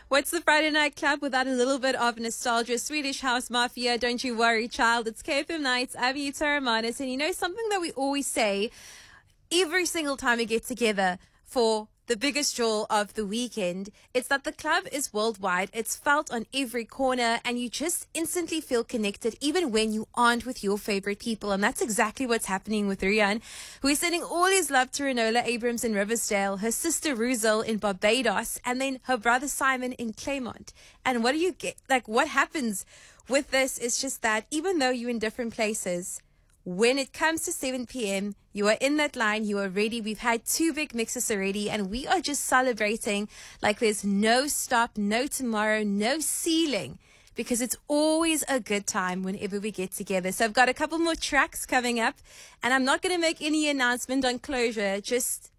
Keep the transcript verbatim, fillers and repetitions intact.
What's the Friday Night Club without a little bit of nostalgia? Swedish House Mafia, don't you worry, child. It's K F M Nights, Abby Taramanis. And you know, something that we always say every single time we get together for the biggest draw of the weekend, it's that the club is worldwide. It's felt on every corner, and you just instantly feel connected even when you aren't with your favorite people. And that's exactly what's happening with Rian, who is sending all his love to Renola Abrams in Riversdale, her sister Ruzel in Barbados, and then her brother Simon in Claremont. And what do you get? Like, what happens with this is just that even though you're in different places, when it comes to seven p.m., you are in that line, you are ready. We've had two big mixes already, and we are just celebrating like there's no stop, no tomorrow, no ceiling, because it's always a good time whenever we get together. So I've got a couple more tracks coming up, and I'm not going to make any announcement on closure. Just